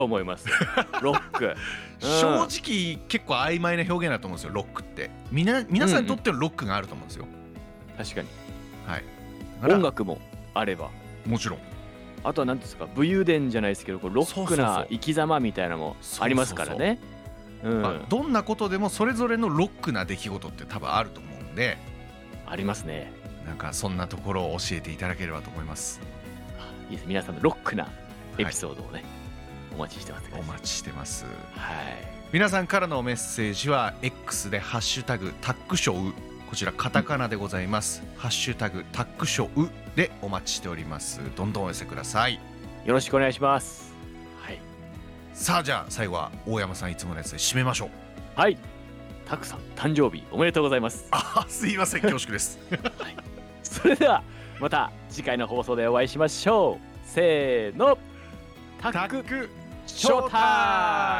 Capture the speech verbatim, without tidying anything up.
思いますロック、うん、 正直結構曖昧な表現だと思うんですよロックって。みな皆さんにとってのロックがあると思うんですよ、 うんうん、確かに、 はい、 音楽もあればもちろん、 あとは何ですか武勇伝じゃないですけどこうロックな生き様みたいなのもありますからね。 どんなことでもそれぞれのロックな出来事って多分あると思うんで。 ありますね。 なんかそんなところを教えていただければと思います。 いいです。皆さんのロックなエピソードをね、はい、お待ちしてます。 お待ちしてます。 はい。 皆さんからのメッセージは X でハッシュタグタックショウ、こちらカタカナでございます、うん、ハッシュタグタックショウでお待ちしております。どんどんお寄せください。 よろしくお願いします。はい。 さあじゃあ最後は大山さんいつものやつで締めましょう。 はい。タクさん誕生日おめでとうございます。 あ、すいません恐縮です、 はい、それではまた次回の放送でお会いしましょう。せーの、タックショータイム。